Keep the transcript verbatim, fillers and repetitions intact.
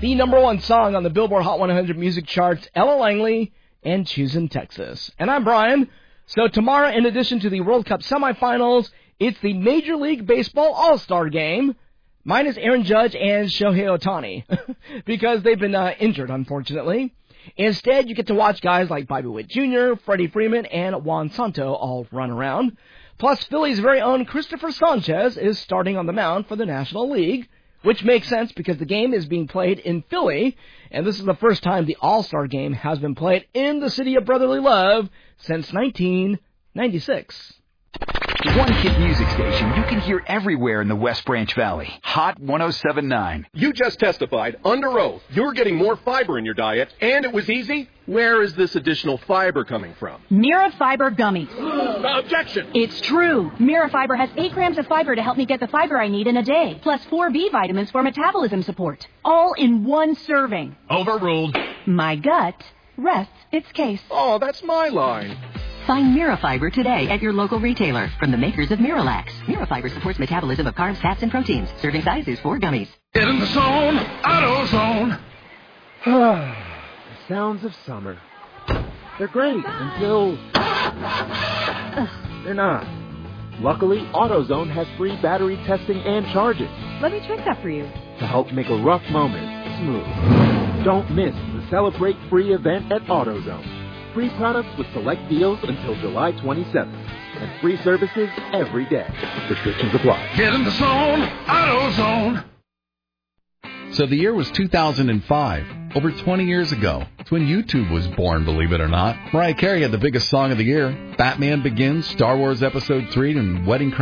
the number one song on the Billboard Hot one hundred music charts, Ella Langley and Choosing Texas. And I'm Brian. So tomorrow, in addition to the World Cup semifinals, it's the Major League Baseball All-Star Game, minus Aaron Judge and Shohei Ohtani, because they've been uh, injured, unfortunately. Instead, you get to watch guys like Bobby Witt Junior, Freddie Freeman, and Juan Soto all run around. Plus, Philly's very own Christopher Sanchez is starting on the mound for the National League, which makes sense because the game is being played in Philly, and this is the first time the All-Star Game has been played in the city of brotherly love since nineteen ninety-six. One hit music station you can hear everywhere in the West Branch Valley. Hot one oh seven point nine. You just testified under oath you're getting more fiber in your diet, and it was easy. Where is this additional fiber coming from? Mirafiber gummies. Objection! It's true. Mirafiber has eight grams of fiber to help me get the fiber I need in a day, plus four B vitamins for metabolism support. All in one serving. Overruled. My gut rests its case. Oh, that's my line. Find Mirafiber today at your local retailer from the makers of Miralax. Mirafiber supports metabolism of carbs, fats, and proteins. Serving size is four gummies. Get in the zone, AutoZone. The sounds of summer. They're great until they're not. Luckily, AutoZone has free battery testing and charging. Let me check that for you. To help make a rough moment smooth. Don't miss the Celebrate Free event at AutoZone. Free products with select deals until July twenty-seventh. And free services every day. Restrictions apply. Get in the zone, AutoZone. So the year was two thousand five, over twenty years ago. It's when YouTube was born, believe it or not. Mariah Carey had the biggest song of the year. Batman Begins, Star Wars Episode three, and Wedding